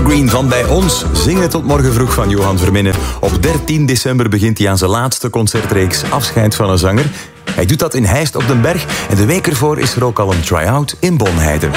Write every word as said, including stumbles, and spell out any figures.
Evergreen van Bij Ons. Zingen tot morgen vroeg van Johan Verminnen. Op dertien december begint hij aan zijn laatste concertreeks Afscheid van een zanger. Hij doet dat in Heist op den Berg. En de week ervoor is er ook al een try-out in Bonheide.